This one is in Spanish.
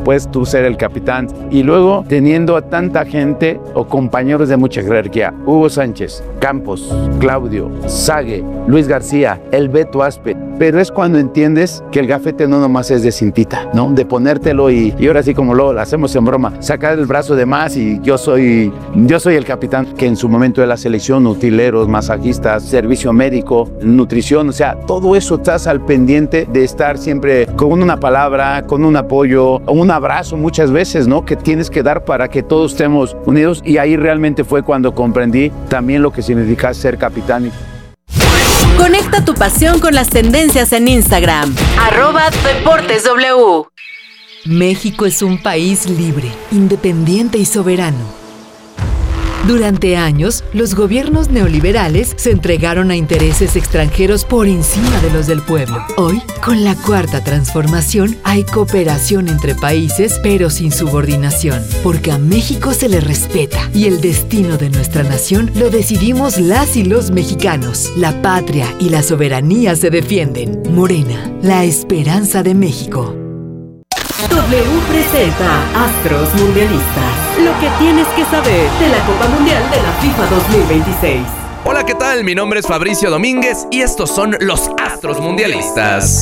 puedes tú ser el capitán. Y luego teniendo a tanta gente o compañeros de mucha jerarquía, Hugo Sánchez, Campos, Claudio, Sague, Luis García, el Beto Aspe. Pero es cuando entiendes que el gafete no nomás es de cintita, ¿no? De ponértelo y ahora sí, como lo hacemos en broma, sacar el brazo de más y yo soy el capitán. Que en su momento de la selección, utileros, masajistas, servicio médico, nutrición, o sea, todo eso estás al pendiente de estar siempre con una palabra, con un apoyo, un abrazo muchas veces, ¿no? Que tienes que dar para que todos estemos unidos, y ahí realmente fue cuando comprendí también lo que significa ser capitán. Conecta tu pasión con las tendencias en Instagram. @DeportesW. México es un país libre, independiente y soberano. Durante años, los gobiernos neoliberales se entregaron a intereses extranjeros por encima de los del pueblo. Hoy, con la Cuarta Transformación, hay cooperación entre países, pero sin subordinación, porque a México se le respeta y el destino de nuestra nación lo decidimos las y los mexicanos. La patria y la soberanía se defienden. Morena, la esperanza de México. W presenta Astros Mundialistas. Lo que tienes que saber de la Copa Mundial de la FIFA 2026. Hola, ¿qué tal? Mi nombre es Fabricio Domínguez y estos son los Astros Mundialistas.